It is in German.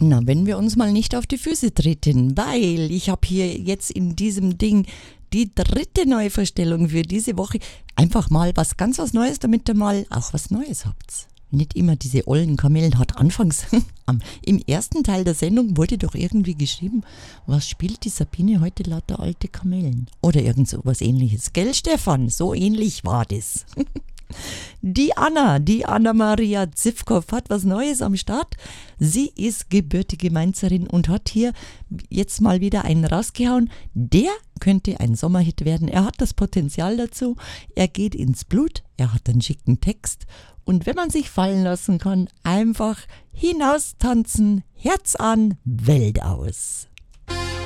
Na, wenn wir uns mal nicht auf die Füße treten, weil ich habe hier jetzt in diesem Ding die dritte Neuvorstellung für diese Woche. Einfach mal was Neues, damit ihr mal auch was Neues habt. Nicht immer diese ollen Kamellen. Hat anfangs im ersten Teil der Sendung wurde doch irgendwie geschrieben, was spielt die Sabine heute lauter alte Kamellen? Oder irgend so was ähnliches. Gell, Stefan? So ähnlich war das. Die Anna-Maria Zivkov hat was Neues am Start. Sie ist gebürtige Mainzerin und hat hier jetzt mal wieder einen rausgehauen. Der könnte ein Sommerhit werden. Er hat das Potenzial dazu. Er geht ins Blut. Er hat einen schicken Text. Und wenn man sich fallen lassen kann, einfach hinaus tanzen, Herz an, Welt aus.